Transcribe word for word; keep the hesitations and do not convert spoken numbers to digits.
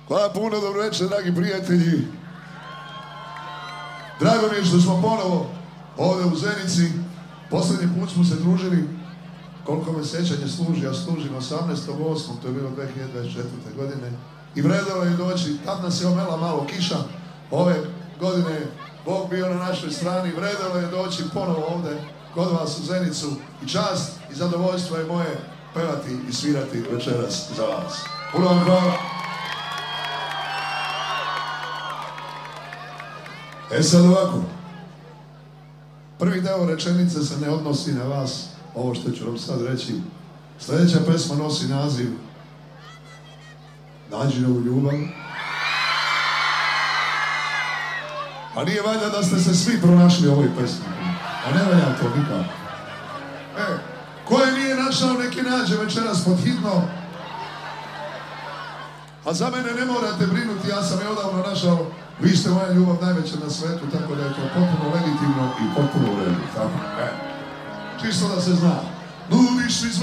Hvala puno, dobro večer, dragi prijatelji. Drago mi je što smo ponovo ovdje u Zenici. Posljednji put smo se družili, koliko me sjećanje služi, ja služim osamnaestog osmog to je bilo dvije hiljade dvadeset četvrte. godine. I vredalo je doći, tad nas je omela malo kiša, ove godine je Bog bio na našoj strani, vredalo je doći ponovo ovdje kod vas u Zenicu i čast i zadovoljstvo je moje pevati i svirati večeras za vas. Puno vam hvala. E sad ovako, prvi deo rečenice se ne odnosi na vas, ovo što ću vam sad reći. Sljedeća pesma nosi naziv Nađi novu ljubav. A nije valjda da ste se svi pronašli u ovoj pesmi. A ne valja to nikako. E, ko je nije našao neki nađe večeras pod hitno. A za mene ne morate brinuti, ja sam je odavno našao. Vi ste moja ljubav najveća na svetu, tako da je to potpuno legitimno i potpuno u redu. Tako, e. Čisto da se zna. Nudiš mi sve